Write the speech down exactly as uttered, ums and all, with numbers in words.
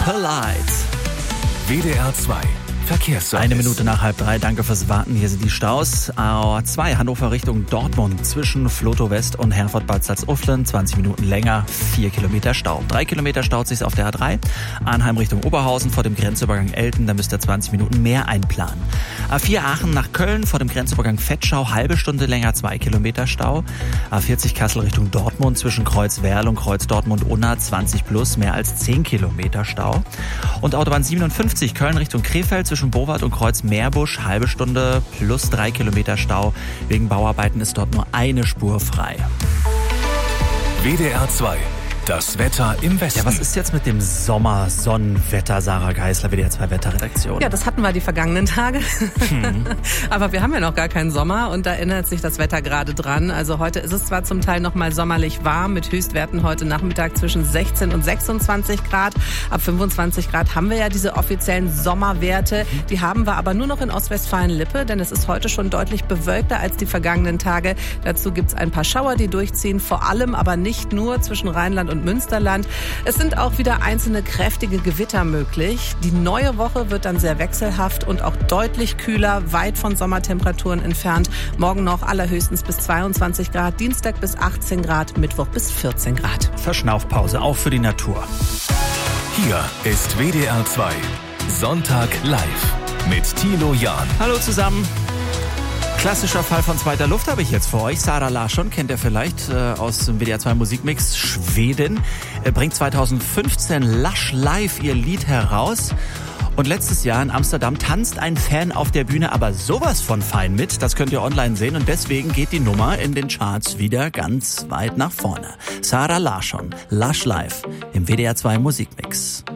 Polite. W D R zwei Verkehrsservice. Eine Minute nach halb drei, danke fürs Warten. Hier sind die Staus. A zwei Hannover Richtung Dortmund zwischen Flotow West und Herford-Bad Salzuflen. zwanzig Minuten länger, vier Kilometer Stau. drei Kilometer staut sich auf der A drei. Arnheim Richtung Oberhausen vor dem Grenzübergang Elten, da müsst ihr zwanzig Minuten mehr einplanen. A vier Aachen nach Köln vor dem Grenzübergang Vetschau, halbe Stunde länger, zwei Kilometer Stau. A vierzig Kassel Richtung Dortmund zwischen Kreuzwerl und Kreuz Dortmund-Unna, zwanzig plus, mehr als zehn Kilometer Stau. Und Autobahn siebenundfünfzig Köln Richtung Krefeld zwischen Bowart und Kreuz Meerbusch, halbe Stunde plus drei Kilometer Stau. Wegen Bauarbeiten ist dort nur eine Spur frei. W D R zwei, das Wetter im Westen. Ja, was ist jetzt mit dem Sommer-Sonnenwetter, Sarah Geisler, W D R zwei Wetterredaktion? Ja, das hatten wir die vergangenen Tage. Hm. Aber wir haben ja noch gar keinen Sommer und da erinnert sich das Wetter gerade dran. Also heute ist es zwar zum Teil noch mal sommerlich warm mit Höchstwerten heute Nachmittag zwischen sechzehn und sechsundzwanzig Grad. Ab fünfundzwanzig Grad haben wir ja diese offiziellen Sommerwerte. Die haben wir aber nur noch in Ostwestfalen-Lippe, denn es ist heute schon deutlich bewölkter als die vergangenen Tage. Dazu gibt's ein paar Schauer, die durchziehen, vor allem aber nicht nur zwischen Rheinland und Münsterland. Es sind auch wieder einzelne kräftige Gewitter möglich. Die neue Woche wird dann sehr wechselhaft und auch deutlich kühler, weit von Sommertemperaturen entfernt. Morgen noch allerhöchstens bis zweiundzwanzig Grad, Dienstag bis achtzehn Grad, Mittwoch bis vierzehn Grad. Verschnaufpause, auch für die Natur. Hier ist W D R zwei Sonntag live mit Thilo Jahn. Hallo zusammen. Klassischer Fall von zweiter Luft habe ich jetzt für euch. Sara Larsson kennt ihr vielleicht äh, aus dem W D R zwei Musikmix. Schweden äh, bringt zweitausendfünfzehn Lush Live ihr Lied heraus. Und letztes Jahr in Amsterdam tanzt ein Fan auf der Bühne aber sowas von fein mit. Das könnt ihr online sehen und deswegen geht die Nummer in den Charts wieder ganz weit nach vorne. Sara Larsson, Lush Live im W D R zwei Musikmix.